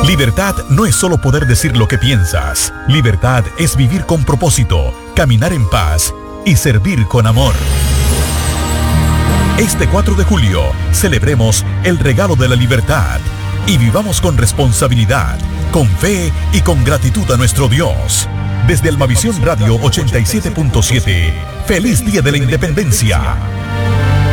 Libertad no es solo poder decir lo que piensas. Libertad es vivir con propósito, caminar en paz y servir con amor. Este 4 de julio, celebremos el regalo de la libertad y vivamos con responsabilidad, con fe y con gratitud a nuestro Dios. Desde Almavisión Radio 87.7, ¡feliz Día de la Independencia!